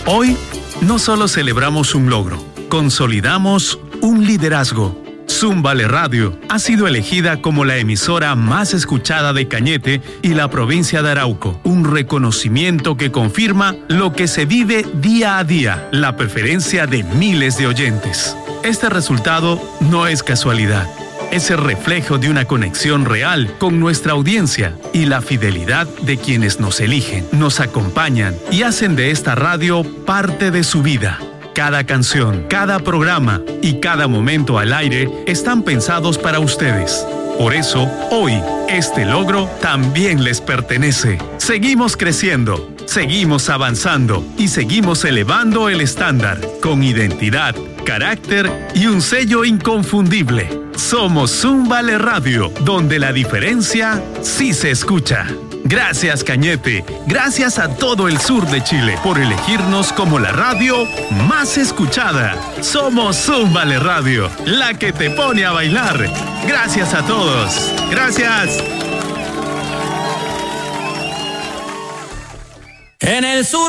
Hoy no solo celebramos un logro, consolidamos un liderazgo. Zumbale Radio ha sido elegida como la emisora más escuchada de Cañete y la provincia de Arauco, un reconocimiento que confirma lo que se vive día a día, la preferencia de miles de oyentes. Este resultado no es casualidad, es el reflejo de una conexión real con nuestra audiencia y la fidelidad de quienes nos eligen, nos acompañan y hacen de esta radio parte de su vida. Cada canción, cada programa y cada momento al aire están pensados para ustedes. Por eso, hoy, este logro también les pertenece. Seguimos creciendo, seguimos avanzando y seguimos elevando el estándar con identidad, carácter y un sello inconfundible. Somos Zumbale Radio, donde la diferencia sí se escucha. Gracias, Cañete. Gracias a todo el sur de Chile por elegirnos como la radio más escuchada. Somos Zumbale Radio, la que te pone a bailar. Gracias a todos. Gracias. En el sur